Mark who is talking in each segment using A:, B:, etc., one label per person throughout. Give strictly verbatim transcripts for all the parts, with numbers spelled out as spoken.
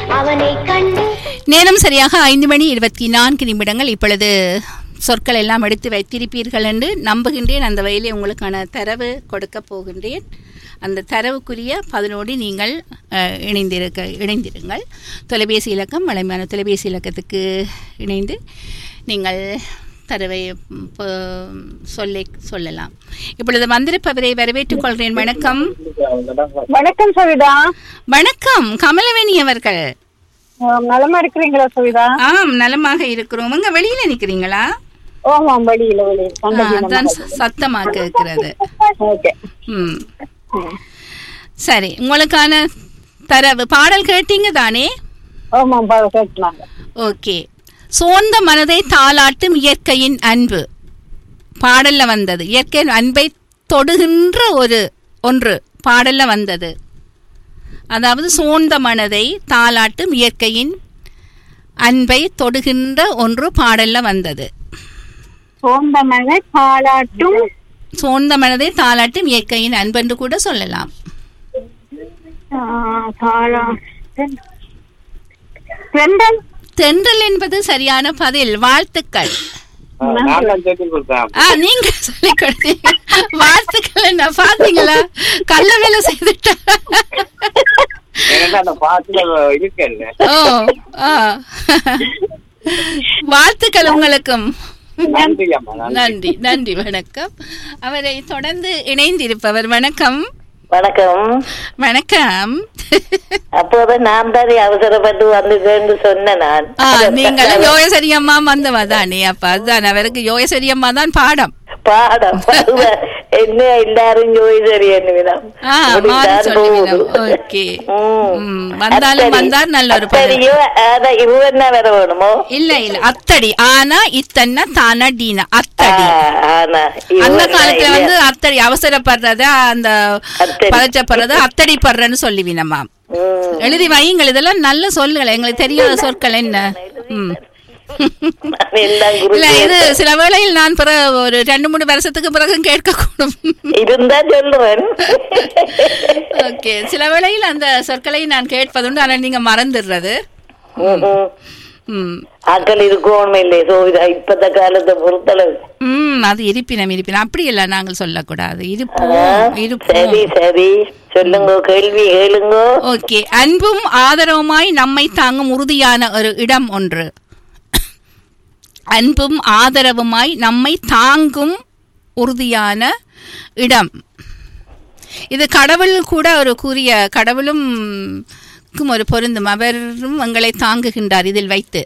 A: அவனை கண்டு
B: நேரம் சரியாக ஐந்து மணி இருபத்தி நான்கு நிமிடங்கள். இப்பொழுது சொற்கள் எல்லாம் எடுத்து வைத்திருப்பீர்கள் என்று நம்புகின்றேன். அந்த வகையிலே உங்களுக்கான தரவு கொடுக்க போகின்றேன். அந்த தரவுக்குரிய பதினோடு நீங்கள் இணைந்திருக்க இணைந்திருங்கள். தொலைபேசி இலக்கம் வழமையான தொலைபேசி இலக்கத்துக்கு இணைந்து நீங்கள் தரவை சொல்லை சொல்லலாம். இப்பொழுது வந்திருப்பவரை வரவேற்றுக் கொள்கிறேன். வணக்கம்.
C: வணக்கம் சவிதா.
B: வணக்கம் கமலவேணி அவர்கள்.
C: நலமா இருக்கிறீங்களா சவிதா?
B: ஆம், நலமாக இருக்கிறோம். உங்க வெளியில நிக்கிறீங்களா?
C: ஆமாம், வெளியில வெளியில
B: சத்தமா கேட்கிறது.
C: ம்,
B: சரி, உங்களுக்கான தரவு பாடல் கேட்டீங்க தானே?
C: ஆமாம், கேட்கலாங்க.
B: ஓகே. சோர்ந்த மனதை தாளாட்டும் இயற்கையின் அன்பு பாடல்ல வந்தது. இயற்கையின் அன்பை தொடுகின்ற ஒரு ஒன்று பாடல்ல வந்தது. அதாவது சோர்ந்த மனதை தாளாட்டும் இயற்கையின் அன்பை தொடுகின்ற ஒன்று பாடல்ல வந்தது.
C: சோர்ந்த மனதை தாளாட்டும்
B: சோர்ந்த மனதை தாளாட்டும் இயற்கையின் அன்பு என்று கூட சொல்லலாம். தென்றல் என்பது சரியான பதில். வாழ்த்துக்கள். நீங்க சொல்லி கொடுத்தீங்க. வாழ்த்துக்கள். என்ன பாத்தீங்களா? கள்ள வேலை செய்துட்டா. வாழ்த்துக்கள் உங்களுக்கும். நன்றி நன்றி. வணக்கம். அவரை தொடர்ந்து இணைந்திருப்பவர். வணக்கம்.
D: வணக்கம்.
B: வணக்கம்.
D: அப்போது நான் தான் அவசரப்பட்டு வந்து சொன்ன நான்.
B: நீங்களும் யோகசரி அம்மா வந்தவா தானே? அப்ப அதுதான் அவருக்கு யோகசரி அம்மா தான் பாடம்
D: பாடம் என்ன எல்லாரும் யோகசரி என்னவிடம்
B: வந்தாலும் வந்தார். நல்ல ஒரு
D: என்ன வேற வேணுமோ?
B: இல்ல இல்ல அத்தடி ஆனா இத்தனை தானா டீனா அத்தடி. அந்த காலத்துல வந்து அத்தடி அவசரப்படுறத அந்த பதச்சப்படுறத அத்தடி படுறன்னு சொல்லுவீனம்மா. எழுதி வையுங்கள். இதெல்லாம் நல்ல சொல்லுங்கள். எங்களுக்கு தெரியாத சொற்கள் என்ன? ம் இல்ல, இது சில வேளையில் நான் பிறகு ஒரு ரெண்டு மூணு வருஷத்துக்கு பிறகு கேட்கக்கூடும். ஓகே, சில வேளையில் அந்த சொற்களை நான் கேட்பதுண்டு. ஆனால் நீங்க மறந்துடுறது.
D: ஆக்கள் இருக்கும் இல்லையே இப்பத்த காலத்தை பொறுத்தளவு.
B: ம் அது இருப்பினம் இருப்பினம் அப்படி இல்ல நாங்கள் சொல்லக்கூடாது. இருப்போம் இருப்போம்.
D: சரி சரி சொல்லுங்க, கேள்வி கேளுங்க.
B: ஓகே. அன்பும் ஆதரவுமாய் நம்மை தாங்கும் உறுதியான ஒரு இடம் ஒன்று. அன்பும் ஆதரவுமாய் நம்மை தாங்கும் உறுதியான இடம். இது கடவுள் கூட ஒரு கூறிய கடவுளும் ஒரு பொருந்தும். அவரும் எங்களை தாங்குகின்றார் இதில் வைத்து.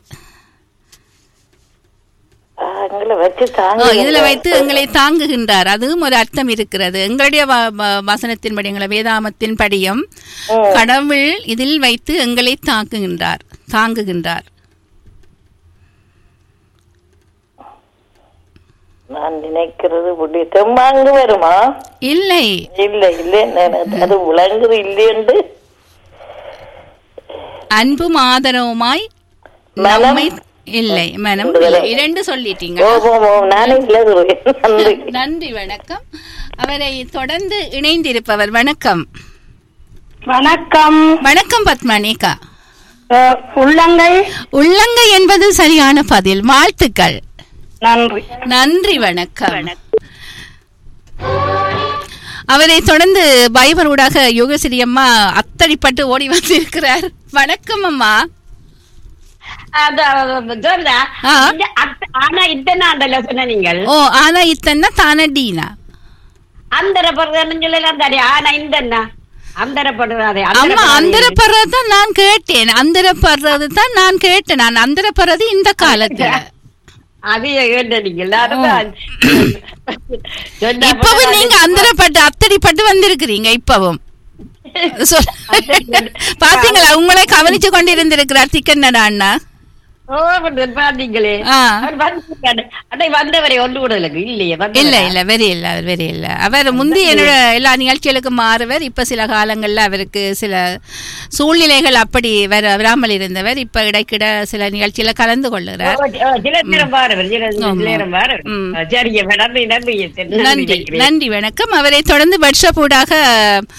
B: இதுல வைத்து எங்களை தாங்குகின்றார். அதுவும் ஒரு அர்த்தம் இருக்கிறது. எங்களுடைய வசனத்தின்படி எங்களை வேதாமத்தின் படியும் கடவுள் இதில் வைத்து எங்களை தாங்குகின்றார் தாங்குகின்றார்.
D: நான் நினைக்கிறது தெம்மாங்கு வருமா?
B: இல்லை
D: இல்லை இல்லை அது விளங்குது இல்லையென்று.
B: அன்பும் ஆதரவுமாய் நம்மை இல்லை மனம் இரண்டு சொல்லிட்டீங்க. நன்றி. வணக்கம். அவரை தொடர்ந்து இணைந்திருப்பவர். வணக்கம்.
C: வணக்கம்.
B: வணக்கம் பத்மனிகா.
C: உள்ளங்கை.
B: உள்ளங்கை என்பது சரியான பதில். வாழ்த்துக்கள்.
C: நன்றி
B: நன்றி. வணக்கம். அவரை தொடர்ந்து பைபர் ஊடாக யோகஸ்ரீ அம்மா அத்தடிப்பட்டு ஓடி வந்திருக்கிறார். வணக்கம் அம்மா. ஓ ஆனா இத்தனை தானே டீனா அம்மா அந்தரப்படுறதுதான் நான் கேட்டேன். அந்தரப்படுறது தான் நான் கேட்டேன். நான் அந்தரப்படுறது இந்த காலத்துல இப்பவும் நீங்க அந்தரப்பட்டு அத்தடிப்பட்டு வந்திருக்கிறீங்க. இப்பவும் பாத்தீங்களா? உங்களை கவனிச்சு கொண்டிருந்திருக்கிறார் திக்கண்ணா அண்ணா. இல்ல இல்ல வெறி இல்ல அவர் வெறி இல்ல. அவர் முந்தி என்னோட எல்லா நிகழ்ச்சிகளுக்கும் மாறுவர். இப்ப சில காலங்கள்ல அவருக்கு சில சூழ்நிலைகள் அப்படி வர வராமல் இருந்தவர். இப்ப இடைக்கிட சில நிகழ்ச்சியில கலந்து கொள்ளுறார். நன்றி நன்றி. வணக்கம். அவரை தொடர்ந்து வாட்ஸ்அப் ஊடாக